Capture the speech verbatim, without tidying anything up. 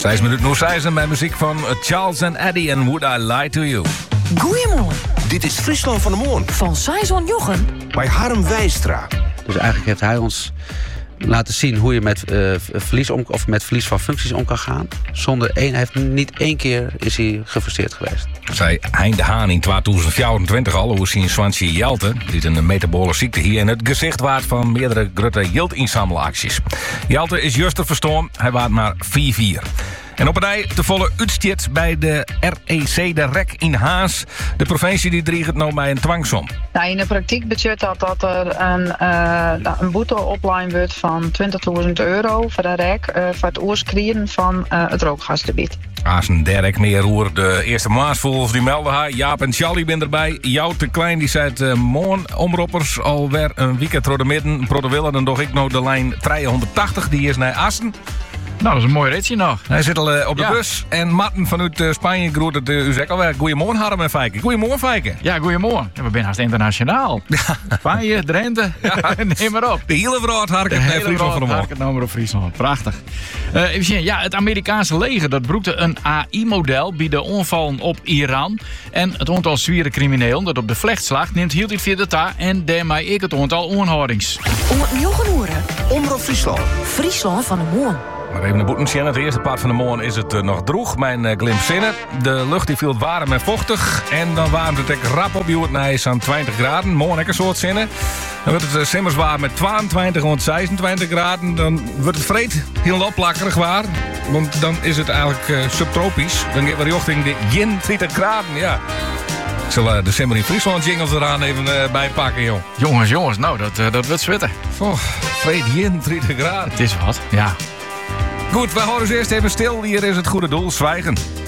Zes minuten nu zijn ze met muziek van Charles en Eddie en Would I Lie to You. Goeiemorgen. Dit is Friesland van de Moorn. Van Saison Jochem. Bij Harm Wijstra. Dus eigenlijk heeft hij ons laten zien hoe je met, uh, verlies, om, of met verlies van functies om kan gaan. Zonder één, hij heeft niet één keer is hij gefrustreerd geweest. Zei Hein de Haan in tweeduizend vierentwintig al hoe zijn Swansea Jelte, die een metabole ziekte hier in het gezicht waard van meerdere grote gildinzamelacties. Jelte is juist te verstaan, hij waard maar vier vier. En op een rij te volle uitstiet bij de R E C de Rek in Haas. De provincie die dreigt nou bij een dwangsom. Nou, in de praktijk betekent dat dat er een, uh, een boete opline wordt van twintigduizend euro voor de Rek uh, voor het oorskrien van uh, het rookgasgebied. Als een derde meer roer, de eerste maasvoels die melden haar. Jaap en Charlie ben erbij. Jou te klein die zei uh, morgen omroepers alweer een weekend door de midden. Pro de Wille, dan doch ik nou de lijn driehonderdtachtig, die is naar Assen. Nou, dat is een mooi ritje nog. Hij zit al uh, op de ja. bus. En Martin vanuit uh, Spanje groet het uh, u zegt alweer. Goedemorgen, Harm en Fijke. Goedemorgen, Fijke. Ja, goedemorgen. Ja, we zijn haast internationaal. Spanje, Drenthe, ja. Neem maar op. De hele wereld harken naar Friesland van de Moorn. Harken nou maar op Friesland. Prachtig. Uh, even zien. Ja, het Amerikaanse leger dat broekte een A I-model bij de onvallen op Iran. En het aantal zware criminelen dat op de vlechtslag neemt hield dit via de ta. En daarmee ik het aantal onhoudings. Om het Jochenuren. Omroep Friesland. Friesland van de Moorn. Maar even de boeten zien. Het eerste part van de morgen is het uh, nog droeg. Mijn uh, glimp zinnen. De lucht die viel warm en vochtig. En dan waren het ook rap op je naar zo'n twintig graden. Morgen ook een soort zinnen. Dan wordt het uh, simmers waar met tweeëntwintig en zesentwintig graden. Dan wordt het vreed heel opplakkerig waar. Want dan is het eigenlijk uh, subtropisch. Dan gaan we richting de eenentwintig graden. Ja. Ik zal uh, de Simmer in Friesland jingles eraan even uh, bij pakken, joh. Jongens, jongens. Nou, dat, uh, dat wordt zwitten. Oh, vreed eenentwintig graden. Het is wat, ja. Goed, we houden ze eerst even stil. Hier is het goede doel, zwijgen.